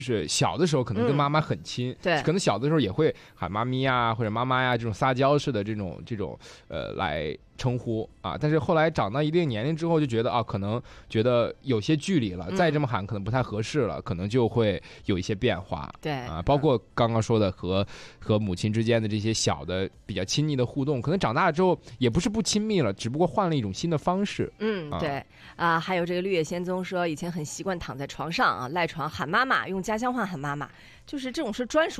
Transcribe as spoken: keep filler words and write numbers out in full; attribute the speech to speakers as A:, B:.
A: 是小的时候可能跟妈妈很亲，
B: 嗯、对，
A: 可能小的时候也会喊妈咪呀或者妈妈呀这种撒娇式的这种这种呃来称呼啊，但是后来长到一定年龄之后就觉得啊，可能觉得有些距离了，再这么喊可能不太合适了，嗯、可能就会有一些变化。
B: 对
A: 啊，包括刚刚说的和和母亲之间的这些小的比较亲昵的互动，可能长大了之后也不是不亲密了，只不过换了一种新的方式。
B: 嗯，对啊，还有这个绿野仙踪说，以前很习惯躺在床上啊，赖床喊妈妈，用家乡话喊妈妈，就是这种是专属